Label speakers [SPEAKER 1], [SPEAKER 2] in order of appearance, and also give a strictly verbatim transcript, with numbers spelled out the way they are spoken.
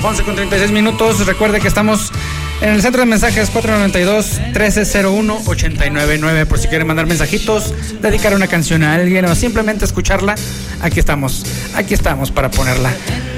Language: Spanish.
[SPEAKER 1] once con treinta y seis minutos. Recuerde que estamos en el centro de mensajes cuatro nueve dos, trece cero uno, ochenta y nueve nueve. Por si quieren mandar mensajitos, dedicar una canción a alguien o simplemente escucharla, aquí estamos, aquí estamos para ponerla.